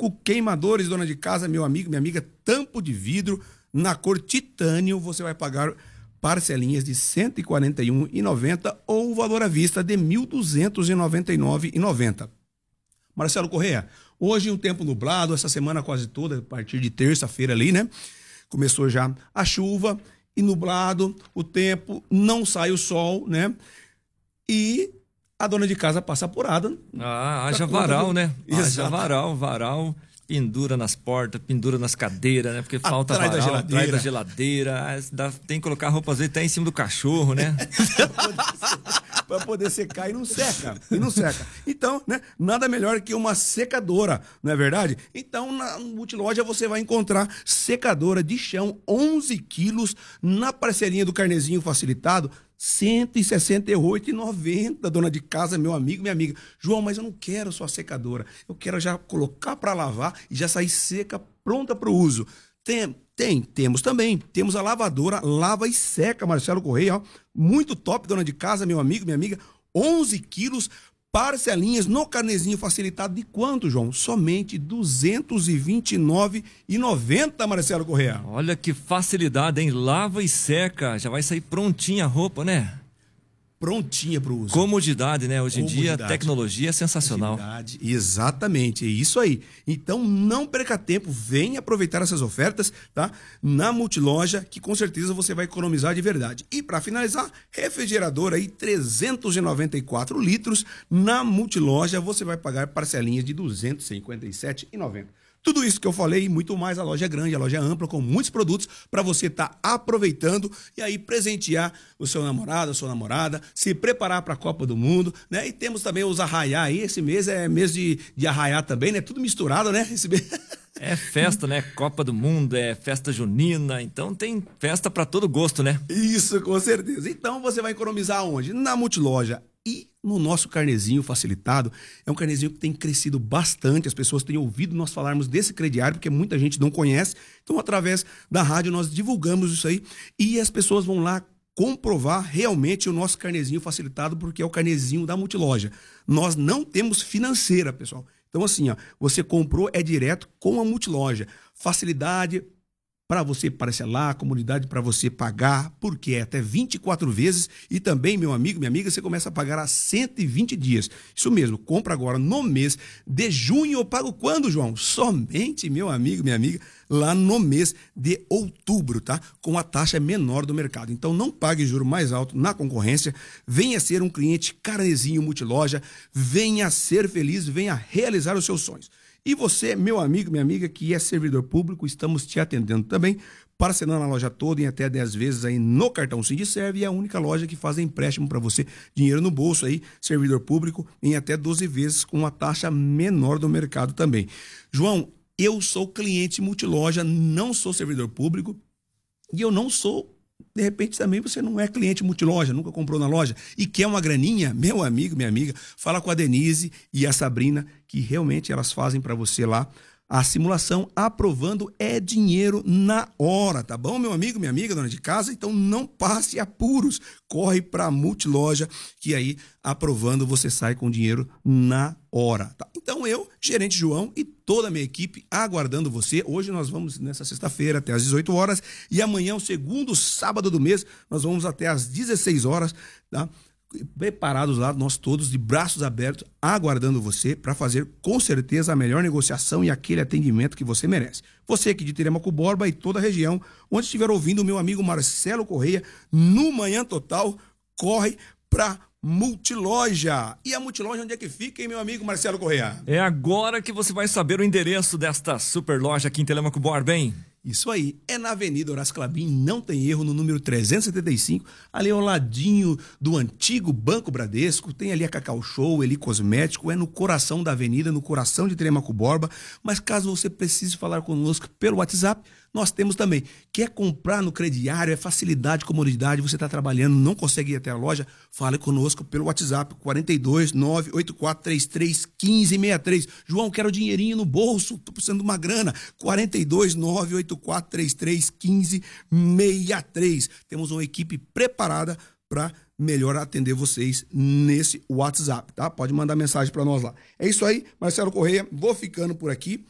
5 queimadores, dona de casa, meu amigo, minha amiga, tampo de vidro na cor titânio, você vai pagar parcelinhas de R$ 141,90 ou o valor à vista de R$ 1.299,90. Marcelo Corrêa, hoje um tempo nublado, essa semana quase toda, a partir de terça-feira ali, né? Começou já a chuva e nublado, o tempo, não sai o sol, né? E a dona de casa passa apurada. Haja varal, né? Haja varal. Pendura nas portas, pendura nas cadeiras, né? Porque falta varal, atrás da geladeira. Tem que colocar a roupa, às vezes, até em cima do cachorro, né? Para poder secar e não seca. Então, né? Nada melhor que uma secadora, não é verdade? Então, na Multiloja você vai encontrar secadora de chão 11 quilos na parcelinha do carnezinho facilitado, R$ 168,90, dona de casa, meu amigo, minha amiga. João, mas eu não quero só secadora. Eu quero já colocar para lavar e já sair seca, pronta para o uso. Temos também. Temos a lavadora Lava e Seca, Marcelo Corrêa, ó. Muito top, dona de casa, meu amigo, minha amiga. 11 quilos, parcelinhas no carnezinho facilitado de quanto, João? Somente R$ 229,90, Marcelo Corrêa. Olha que facilidade, hein? Lava e seca, já vai sair prontinha a roupa, né? Prontinha para o uso. Comodidade, né? Hoje em dia, a tecnologia é sensacional. Exatamente, é isso aí. Então, não perca tempo, venha aproveitar essas ofertas, tá? Na Multiloja, que com certeza você vai economizar de verdade. E para finalizar, refrigerador aí, 394 litros. Na Multiloja, você vai pagar parcelinhas de R$ 257,90. Tudo isso que eu falei e muito mais, a loja é grande, a loja é ampla, com muitos produtos para você estar aproveitando e aí presentear o seu namorado, a sua namorada, se preparar para a Copa do Mundo, né? E temos também os arraiá aí, esse mês é mês de arraiá também, né? Tudo misturado, né? Esse mês... É festa, né? Copa do Mundo, é festa junina, então tem festa para todo gosto, né? Isso, com certeza. Então você vai economizar onde? Na Multiloja. E no nosso carnezinho facilitado, é um carnezinho que tem crescido bastante, as pessoas têm ouvido nós falarmos desse crediário, porque muita gente não conhece, então através da rádio nós divulgamos isso aí, e as pessoas vão lá comprovar realmente o nosso carnezinho facilitado, porque é o carnezinho da Multiloja. Nós não temos financeira, pessoal. Então assim, ó, você comprou, é direto com a Multiloja. Facilidade para você parcelar, comunidade para você pagar, porque é até 24 vezes e também, meu amigo, minha amiga, você começa a pagar a 120 dias. Isso mesmo, compra agora no mês de junho. Eu pago quando, João? Somente, meu amigo, minha amiga, lá no mês de outubro, tá? Com a taxa menor do mercado. Então não pague juro mais alto na concorrência, venha ser um cliente carnezinho Multiloja, venha ser feliz, venha realizar os seus sonhos. E você, meu amigo, minha amiga, que é servidor público, estamos te atendendo também, parcelando a loja toda em até 10 vezes aí no cartão Sindiserve, e é a única loja que faz empréstimo para você, dinheiro no bolso aí, servidor público, em até 12 vezes com a taxa menor do mercado também. João, eu sou cliente Multiloja, não sou servidor público e eu não sou... De repente também você não é cliente Multiloja, nunca comprou na loja e quer uma graninha, meu amigo, minha amiga, fala com a Denise e a Sabrina, que realmente elas fazem para você lá a simulação, aprovando é dinheiro na hora, tá bom, meu amigo, minha amiga, dona de casa? Então não passe apuros, corre para a Multiloja, que aí aprovando você sai com dinheiro na hora, tá? Então eu, gerente João e toda a minha equipe aguardando você. Hoje nós vamos nessa sexta-feira até às 18 horas e amanhã, o segundo sábado do mês, nós vamos até às 16 horas, tá? Preparados lá, nós todos de braços abertos, aguardando você para fazer com certeza a melhor negociação e aquele atendimento que você merece. Você aqui de Telemaco-Borba e toda a região, onde estiver ouvindo o meu amigo Marcelo Corrêa, no Manhã Total, corre para Multiloja. E a Multiloja onde é que fica, hein, meu amigo Marcelo Corrêa? É agora que você vai saber o endereço desta super loja aqui em Telemaco-Borba, hein? Isso aí, é na Avenida Horácio Clabin, não tem erro, no número 375, ali ao ladinho do antigo Banco Bradesco, tem ali a Cacau Show, Eli Cosmético, é no coração da avenida, no coração de Telemaco-Borba, mas caso você precise falar conosco pelo WhatsApp, nós temos também. Quer comprar no crediário, é facilidade, comodidade, você está trabalhando, não consegue ir até a loja, fale conosco pelo WhatsApp, 42 98433 1563. João, quero dinheirinho no bolso, tô precisando de uma grana, 42 98433 1563. Temos uma equipe preparada para melhor atender vocês nesse WhatsApp, tá? Pode mandar mensagem para nós lá. É isso aí, Marcelo Corrêa, vou ficando por aqui.